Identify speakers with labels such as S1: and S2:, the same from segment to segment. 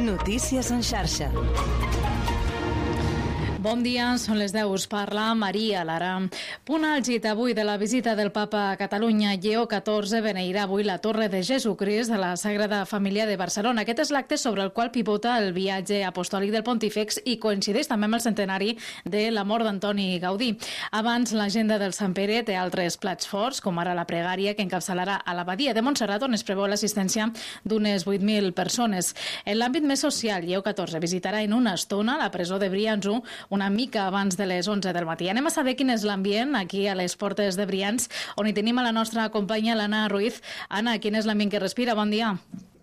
S1: Notícies en xarxa.
S2: Bon dia, són les 10, us parla Maria Lara. Punt àlgid avui de la visita del Papa a Catalunya. Lleó XIV beneirà avui la Torre de Jesucrist de la Sagrada Família de Barcelona. Aquest és l'acte sobre el qual pivota el viatge apostòlic del Pontífex i coincideix també amb el centenari de la mort d'Antoni Gaudí. Abans, l'agenda del Sant Pere té altres plats forts, com ara la pregària que encapçalarà a l'Abadia de Montserrat, on es preveu l'assistència d'unes 8.000 persones. En l'àmbit més social, Lleó XIV visitarà en una estona la presó de Brians una mica abans de les 11 del matí. Anem a saber quin és l'ambient aquí a les portes de Brians, on hi tenim a la nostra companya, l'Anna Ruiz. Anna, quin és l'ambient que respira? Bon dia.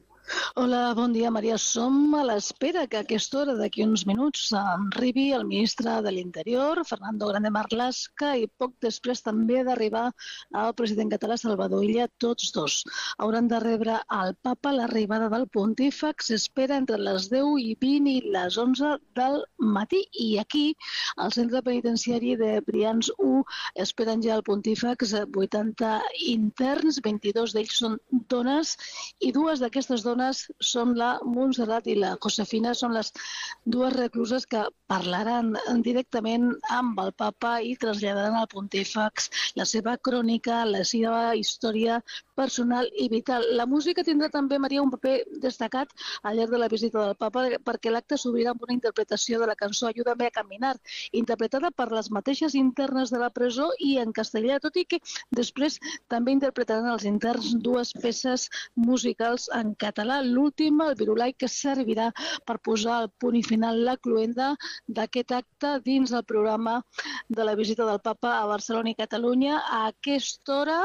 S3: Hola, bon dia, Maria. Som a l'espera que a aquesta hora, d'aquí uns minuts, arribi el ministre de l'Interior, Fernando Grande Marlaska, i poc després també d'arribar el president català, Salvador Illa. Tots dos hauran de rebre al Papa. L'arribada del Pontífex s'espera entre les 10:20 i les 11 del matí. I aquí, al centre penitenciari de Brians 1, esperen ja el Pontífex 80 interns, 22 d'ells són dones, i dues d'aquestes dones són la Montserrat i la Josefina, són les dues recluses que parlaran directament amb el Papa i traslladaran al Pontífex la seva crònica, la seva història personal i vital. La música tindrà també, Maria, un paper destacat al llarg de la visita del Papa, perquè l'acte s'obrirà amb una interpretació de la cançó Ayúdame a caminar, interpretada per les mateixes internes de la presó i en castellà, tot i que després també interpretaran els interns dues peces musicals en català. L'última, el Virulai, que servirà per posar el punt i final, la cloenda d'aquest acte dins del programa de la visita del Papa a Barcelona i Catalunya. A aquesta hora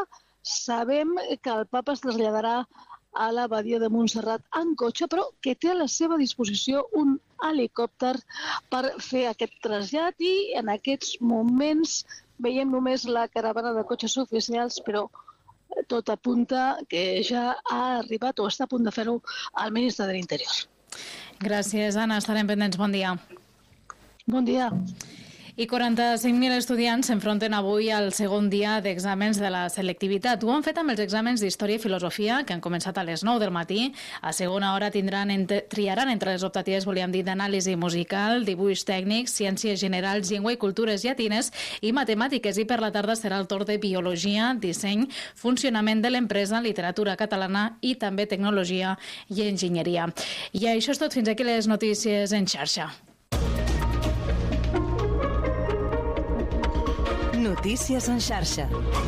S3: sabem que el Papa es traslladarà a l'Abadia de Montserrat en cotxe, però que té a la seva disposició un helicòpter per fer aquest trasllat, i en aquests moments veiem només la caravana de cotxes oficials, però tot apunta que ja ha arribat o està a punt de fer-ho el ministre de l'Interior.
S2: Gràcies, Anna. Estarem pendents. Bon dia.
S3: Bon dia.
S2: I 45.000 estudiants s'enfronten avui al segon dia d'exàmens de la selectivitat. Ho han fet amb els exàmens d'Història i Filosofia, que han començat a les 9 del matí. A segona hora triaran entre les optatives, volíem dir, d'anàlisi musical, dibuix tècnic, ciències generals, llengua i cultures llatines i matemàtiques. I per la tarda serà el torn de Biologia, Disseny, Funcionament de l'empresa, Literatura catalana i també Tecnologia i Enginyeria. I això és tot. Fins aquí les notícies en xarxa.
S1: Notícies en xarxa.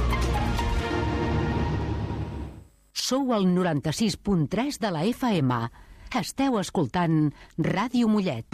S4: Sou al 96.3 de la FM. Esteu escoltant Ràdio Mollet.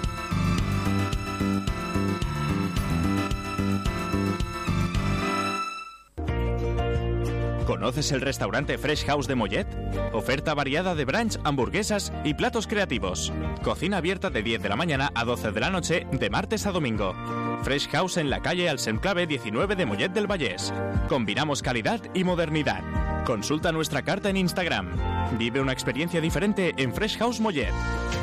S5: ¿Conoces el restaurante Fresh House de Mollet? Oferta variada de brunch, hamburguesas y platos creativos. Cocina abierta de 10 de la mañana a 12 de la noche, de martes a domingo. Fresh House en la calle Alsenclave 19 de Mollet del Vallès. Combinamos calidad y modernidad. Consulta nuestra carta en Instagram. Vive una experiencia diferente en Fresh House Mollet.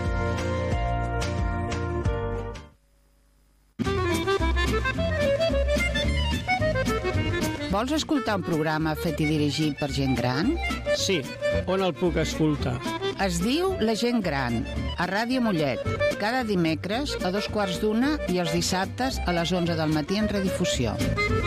S6: Vols escoltar un programa fet i dirigit per gent gran?
S7: Sí, on el puc escoltar?
S6: Es diu La gent gran, a Ràdio Mollet, cada dimecres a 2:15 i els dissabtes a les 11 del matí en redifusió.